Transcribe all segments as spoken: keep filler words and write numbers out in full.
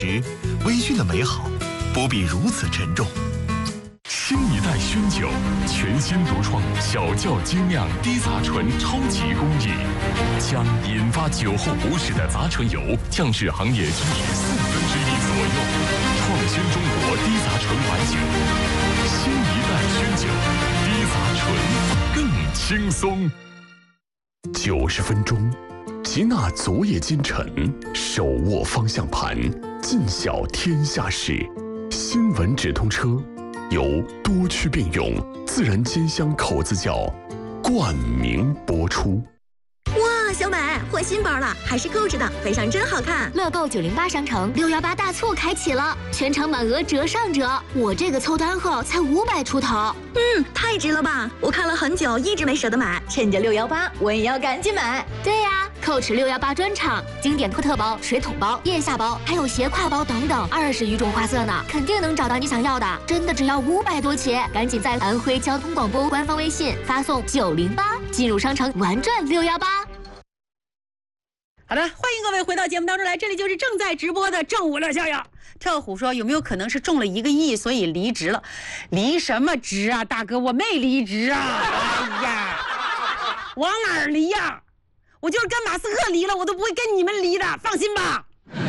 时微醺的美好不必如此沉重。 新一代熏酒，全新独创小窖精酿低杂醇超级工艺，将引发酒后不适的杂醇油降至行业均值四分之一左右，创新中国低杂醇白酒。新一代熏酒，低杂醇更轻松。九十分钟，吉纳昨夜今晨，手握方向盘，尽晓天下事。新闻直通车。由多区并用自然煎香口子窖冠名播出。 哇，小美换新包了，还是购置的，背上真好看。 乐购九零八商城六幺八大促开启了，全场满额折上折，我这个凑单后才五百出头。 嗯，太值了吧！我看了很久，一直没舍得买，趁着六幺八，我也要赶紧买。 对呀、啊，蔻驰六幺八专场，经典科特包、水桶包、腋下包，还有斜挎包等等，二十余种花色呢，肯定能找到你想要的。真的只要五百多起，赶紧在安徽交通广播官方微信发送九零八，进入商城玩转六幺八。 好的，欢迎各位回到节目当中来，这里就是正在直播的正午乐逍遥。跳虎说有没有可能是中了一个亿，所以离职了？离什么职啊，大哥，我没离职啊！哎呀，往哪儿离呀？我就是跟马斯克离了，我都不会跟你们离的，放心吧。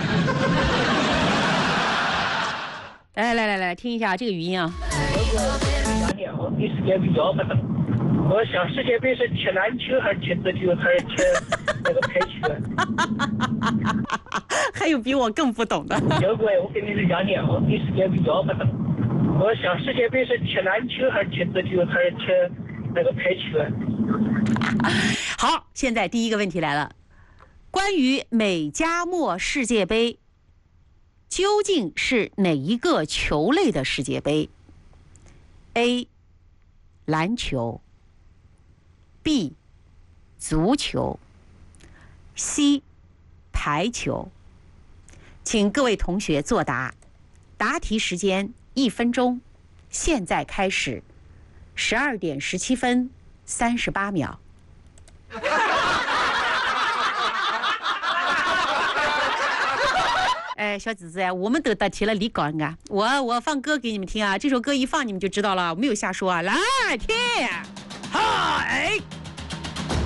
来来来来，听一下这个语音啊。 比世界杯要不等，我想世界杯是踢篮球还是踢足球还是踢那个排球？ 还有比我更不懂的。 要不我跟你是两年，我比世界杯要不等，我想世界杯是踢篮球还是踢足球还是踢那个排球？ 好，现在第一个问题来了，关于美加墨世界杯，究竟是哪一个球类的世界杯 ？A. 篮球 B. 足球 C. 排球。请各位同学作答，答题时间一分钟，现在开始，十二点十七分三十八秒。哎，小子子呀，我们都答题了，你搞啊！我我放歌给你们听啊，这首歌一放你们就知道了，我没有瞎说啊，来听，嗨。